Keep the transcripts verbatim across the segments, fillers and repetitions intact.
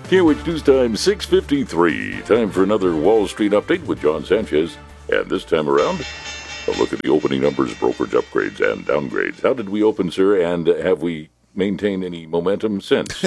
K O H News Time, six fifty-three. Time for another Wall Street update with John Sanchez. And this time around, a look at the opening numbers, brokerage upgrades and downgrades. How did we open, sir, and have we maintained any momentum since?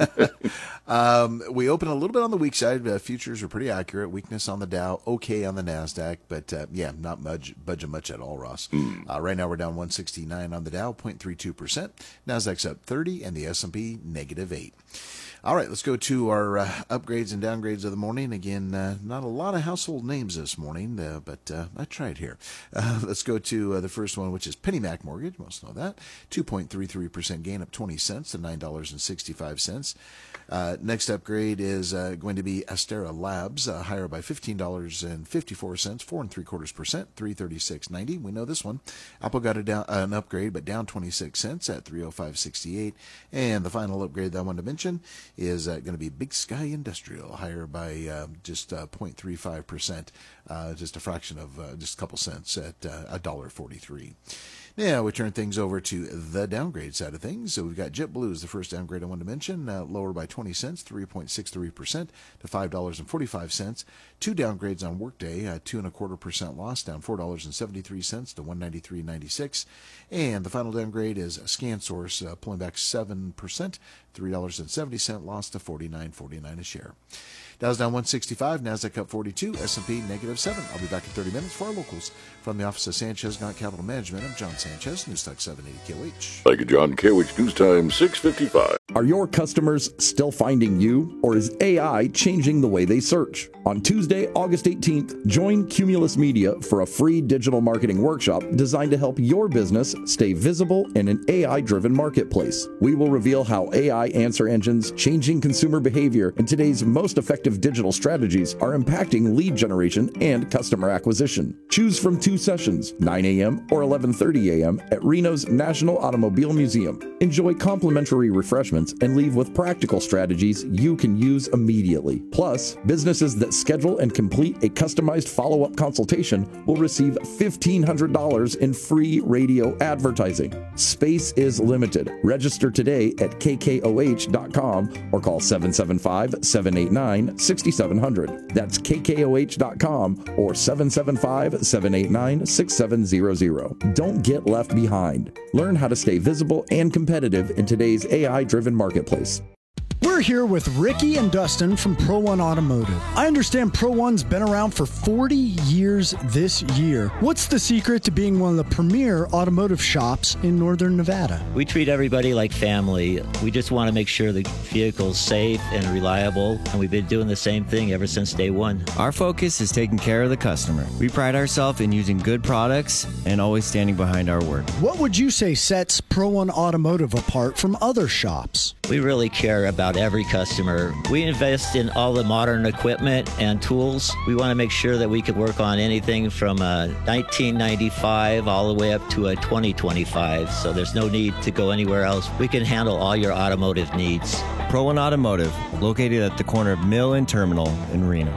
um, we opened a little bit on the weak side. Uh, futures are pretty accurate. Weakness on the Dow, okay on the NASDAQ, but uh, yeah, not much, budging much at all, Ross. Mm. Uh, right now we're down one sixty-nine on the Dow, zero point three two percent. NASDAQ's up thirty, and the S and P negative eight. All right, let's go to our uh, upgrades and downgrades of the morning. Again, uh, not a lot of household names this morning, uh, but uh, I tried here. Uh, let's go to uh, the first one, which is PennyMac Mortgage. Most know that. two point three three percent gain, up twenty cents to nine dollars and sixty-five cents. Uh, next upgrade is uh, going to be Astera Labs, uh, higher by fifteen dollars and fifty-four cents, four and three quarters percent, three thirty-six ninety. We know this one. Apple got a down, uh, an upgrade, but down twenty-six cents at three oh five sixty-eight. And the final upgrade that I wanted to mention is uh, going to be Big Sky Industrial, higher by uh, just uh, zero point three five percent, uh, just a fraction of uh, just a couple cents at uh, one dollar forty-three. Now we turn things over to the downgrade side of things. So we've got JetBlue is the first downgrade I wanted to mention, uh, lower by twenty cents, three point six three percent to five dollars and forty-five cents. Two downgrades on Workday, uh, two and a quarter percent loss, down four dollars and seventy-three cents to one ninety-three ninety-six. And the final downgrade is ScanSource, uh, pulling back seven percent, three dollars and seventy cents loss to forty-nine forty-nine a share. Dow's down one sixty-five, NASDAQ up forty-two, S and P negative seven. I'll be back in thirty minutes for our locals. From the office of Sanchez Gaunt Capital Management, I'm John Sanchez, News Talk seven eighty K O H. Thank you, John. K O H News Time, six fifty-five. Are your customers still finding you, or is A I changing the way they search? On Tuesday, August eighteenth, join Cumulus Media for a free digital marketing workshop designed to help your business stay visible in an A I-driven marketplace. We will reveal how A I answer engines, changing consumer behavior, and today's most effective digital strategies are impacting lead generation and customer acquisition. Choose from two sessions, nine a.m. or eleven thirty a.m. at Reno's National Automobile Museum. Enjoy complimentary refreshments and leave with practical strategies you can use immediately. Plus, businesses that schedule and complete a customized follow-up consultation will receive fifteen hundred dollars in free radio advertising. Space is limited. Register today at k k o h dot com or call seven seven five, seven eight nine, six seven zero zero. That's k k o h dot com or seven seven five, seven eight nine, six seven zero zero. Don't get left behind. Learn how to stay visible and competitive in today's A I-driven marketplace. We're here with Ricky and Dustin from Pro One Automotive. I understand Pro One's been around for forty years this year. What's the secret to being one of the premier automotive shops in Northern Nevada? We treat everybody like family. We just want to make sure the vehicle's safe and reliable, and we've been doing the same thing ever since day one. Our focus is taking care of the customer. We pride ourselves in using good products and always standing behind our word. What would you say sets Pro One Automotive apart from other shops? We really care about every customer. We invest in all the modern equipment and tools. We want to make sure that we can work on anything from a nineteen ninety-five all the way up to a twenty twenty-five, so there's no need to go anywhere else. We can handle all your automotive needs. Pro One Automotive, located at the corner of Mill and Terminal in Reno.